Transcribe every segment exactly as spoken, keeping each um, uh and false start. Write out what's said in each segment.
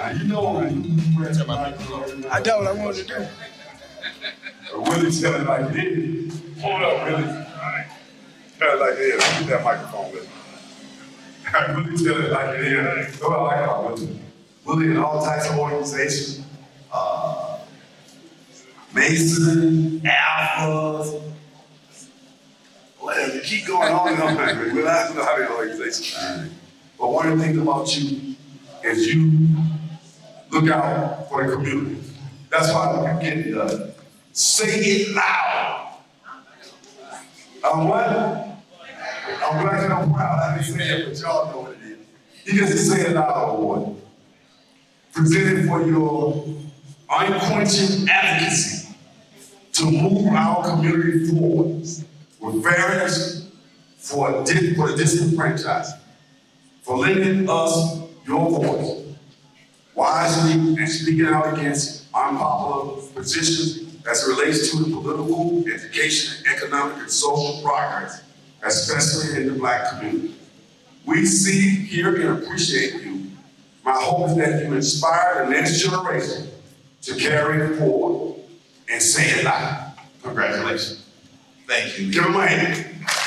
You know you went to my microphone. I know what I wanted to do. Willie tell it like it is. Hold up, Willie. Tell it like it is. Get that microphone, Willie. Willie tell it like it is. Know what I like about Willie? Willie in all types of organizations. Uh, Mason, Alphas, whatever. You keep going on and on. We're not know how many organizations. But one of the things about you is you look out for the community. That's why you get the say it loud. I'm what? I'm black and I'm proud. I didn't say it, but y'all know what it is. You get the Say It Loud Award. Presented for your unquenching advocacy to move our community forward with fairness for, di- for the disenfranchised, for lending us your voice, wisely and speaking out against unpopular positions as it relates to the political, education, economic, and social progress, especially in the Black community. We see, hear, and appreciate you. My hope is that you inspire the next generation to carry it forward and say it loud. Congratulations. Thank you. Give him a hand.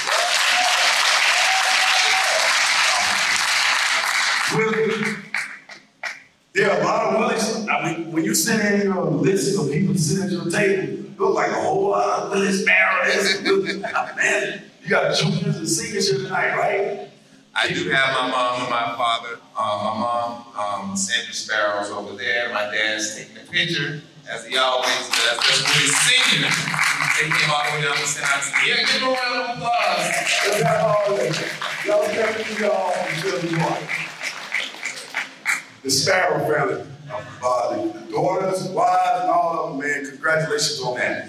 Willie, there are a lot of Willies. I mean, when you sit in your list of people sitting at your table, it look like a whole lot of Willie Sparrows. Man, you got juniors and seniors here tonight, right? I do have my mom and my father. Um, my mom, um, Sandra Sparrow's over there. My dad's taking a picture, as he always does. That's Willie Senior. They came all the way down to Saint Augustine. Yeah, give him a round of applause. Let's have all of them. Y'all definitely y'all until you are. The Sparrow family, uh, the daughters, wives, and all of them, man, congratulations on that.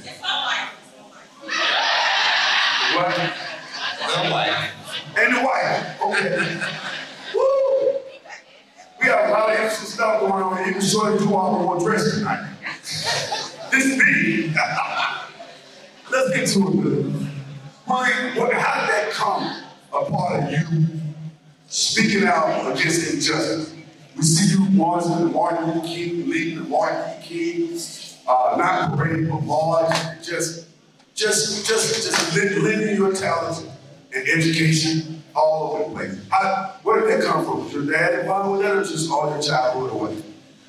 What? The wife. And the wife, okay. Woo! We have a lot of interesting stuff going on here. Even sure you all more dressed tonight. This is me. Let's get to it, Billy. Mike, what, how did that come a part of you speaking out against injustice? We see you marching the Martin Luther King, leading the Martin Luther King, uh, not parading but large, just, just, just, just lending your talents and education all over the place. How, where did that come from? Was your dad involved with that, or just all your childhood, or what?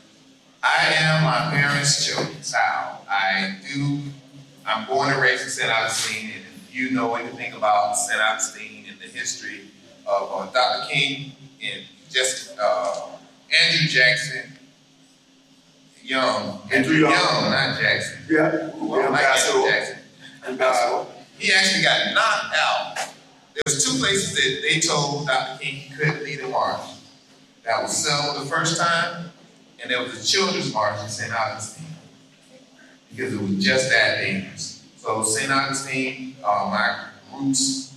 I am my parents' children, child. I do, I'm born and raised in Saint Augustine, and if you know anything about Saint Augustine and the history of uh, Doctor King and just uh, Andrew Jackson Young, Andrew Young, Young not Jackson. Yeah, Well, yeah, like Andrew Jackson. Uh, he actually got knocked out. There was two places that they told Doctor King he couldn't lead a march. That was Selma the first time, and there was a children's march in Saint Augustine, because it was just that dangerous. So Saint Augustine, uh, my roots,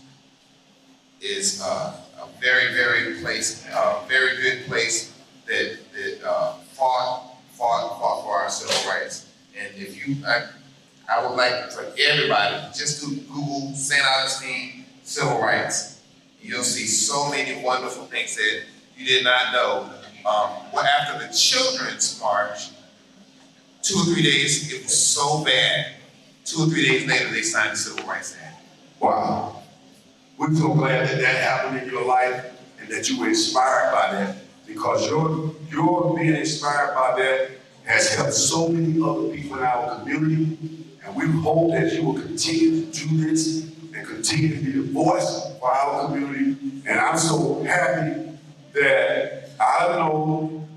is uh, a very, very place, uh, very good place that that uh, fought, fought, fought for our civil rights. And if you, I, I would like for everybody just to Google Saint Augustine civil rights. You'll see so many wonderful things that you did not know. Um, well, after the children's march, two or three days, it was so bad. Two or three days later, they signed the Civil Rights Act. Wow. We're so glad that that happened in your life and that you were inspired by that, because your, your being inspired by that has helped so many other people in our community, and we hope that you will continue to do this and continue to be a voice for our community. And I'm so happy that I know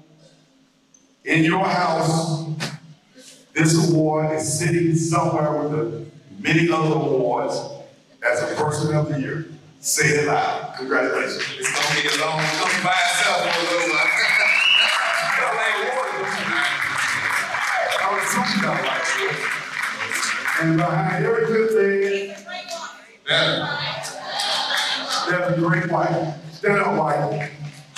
in your house, this award is sitting somewhere with the many other awards as a person of the year. Say it loud. Congratulations. It's gonna be a long come by itself for a little while. I was talking about like this. And behind every good thing, Better. there's a great wife. Stand up, wife.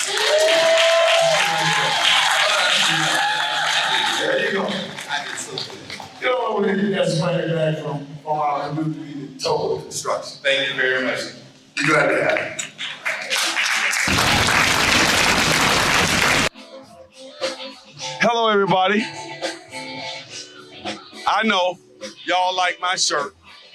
There you go. I did so good. You know what we need to get swag back from, from our community to total construction. Thank you very much. Be glad to have you. Hello, everybody. I know y'all like my shirt.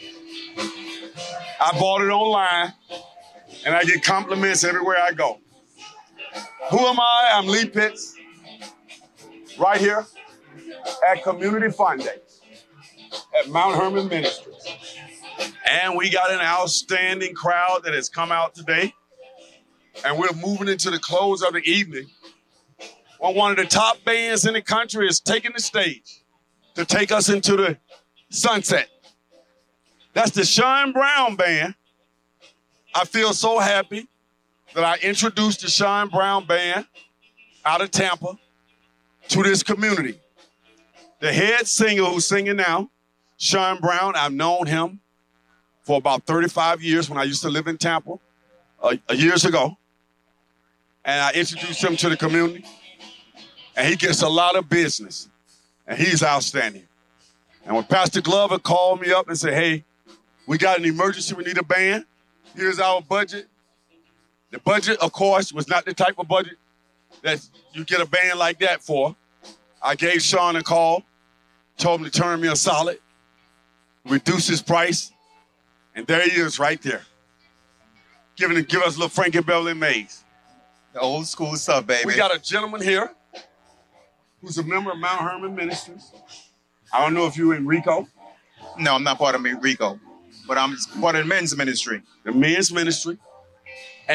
I bought it online, and I get compliments everywhere I go. Who am I? I'm Lee Pitts, right here at Community Fund Day at Mount Hermon Ministries. And we got an outstanding crowd that has come out today, and we're moving into the close of the evening. Well, one of the top bands in the country is taking the stage to take us into the sunset. That's the Sean Brown Band. I feel so happy that I introduced the Sean Brown Band out of Tampa to this community. The head singer who's singing now, Sean Brown, I've known him for about thirty-five years when I used to live in Tampa uh, years ago. And I introduced him to the community. And he gets a lot of business. And he's outstanding. And when Pastor Glover called me up and said, hey, we got an emergency, we need a band. Here's our budget. The budget, of course, was not the type of budget that you get a band like that for. I gave Sean a call, told him to turn me a solid, reduce his price, and there he is right there. Giving give us a little Frankie Beverly Mays. The old school stuff, baby. We got a gentleman here who's a member of Mount Hermon Ministries. I don't know if you're in Rico. No, I'm not part of Rico, but I'm part of the men's ministry. The men's ministry.